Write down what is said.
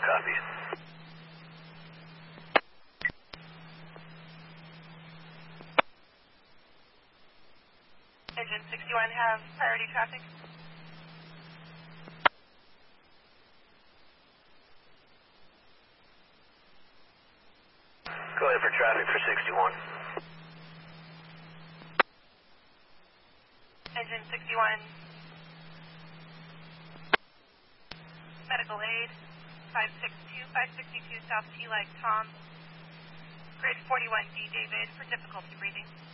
Copy. Engine 61 have priority traffic. Go ahead for traffic for 61. Engine 61. Medical aid. 562 South T like Tom. Grid 41D David for difficulty breathing.